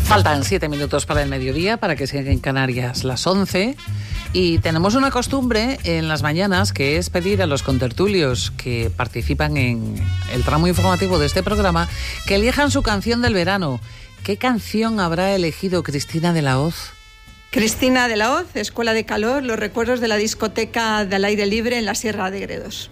Faltan 7 minutos para el mediodía, para que sean en Canarias las 11. Y tenemos una costumbre en las mañanas, que es pedir a los contertulios que participan en el tramo informativo de este programa que elijan su canción del verano. ¿Qué canción habrá elegido Cristina de la Hoz? Cristina de la Hoz, Escuela de Calor, los recuerdos de la discoteca del aire libre en la Sierra de Gredos.